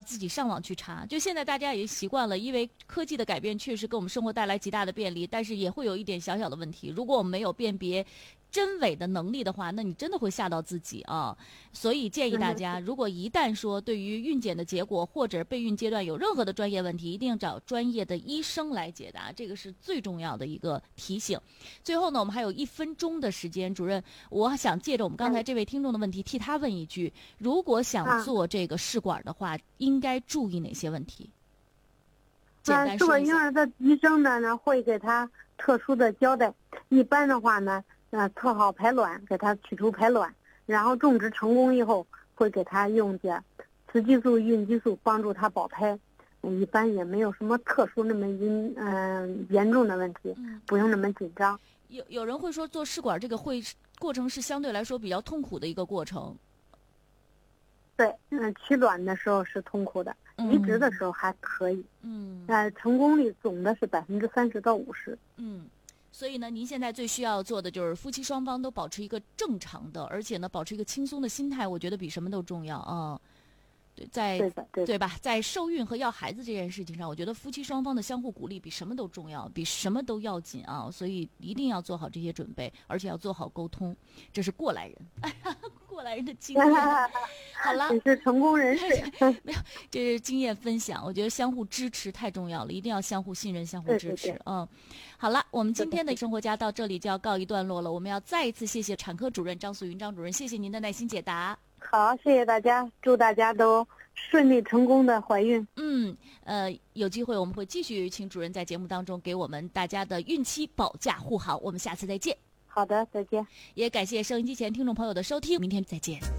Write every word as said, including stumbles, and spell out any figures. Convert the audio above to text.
自己上网去查。就现在大家也习惯了，因为科技的改变确实给我们生活带来极大的便利，但是也会有一点小小的问题。如果我们没有辨别真伪的能力的话，那你真的会吓到自己啊！所以建议大家，如果一旦说对于孕检的结果或者备孕阶段有任何的专业问题，一定找专业的医生来解答，这个是最重要的一个提醒。最后呢，我们还有一分钟的时间，主任，我想借着我们刚才这位听众的问题，替他问一句：如果想做这个试管的话，应该注意哪些问题？简单说一下。 试管婴儿的医生呢呢会给他特殊的交代，一般的话呢。呃，测好排卵，给他取出排卵，然后种植成功以后，会给他用些雌激素、孕激素帮助他保胎。一般也没有什么特殊那么严嗯、呃、严重的问题，不用那么紧张。 有有人会说做试管这个会过程是相对来说比较痛苦的一个过程。 对，嗯、呃，取卵的时候是痛苦的，移植的时候还可以。嗯，呃，成功率总的是百分之三十到五十。 嗯。所以呢，您现在最需要做的就是夫妻双方都保持一个正常的，而且呢，保持一个轻松的心态，我觉得比什么都重要啊。对，在对, 对, 对吧？在受孕和要孩子这件事情上，我觉得夫妻双方的相互鼓励比什么都重要，比什么都要紧啊。所以一定要做好这些准备，而且要做好沟通，这是过来人。过来人的经验。好了， 你是成功人士。 没有，这是经验分享。我觉得相互支持太重要了，一定要相互信任、相互支持。 对对对嗯，好了，我们今天的生活家到这里就要告一段落了。我们要再一次谢谢产科主任张素云张主任，谢谢您的耐心解答。 好，谢谢大家，祝大家都顺利成功的怀孕。 嗯，呃，有机会我们会继续请主任在节目当中给我们大家的孕期保驾护航。我们下次再见。 好的，再见。 也感谢收音机前听众朋友的收听，明天再见。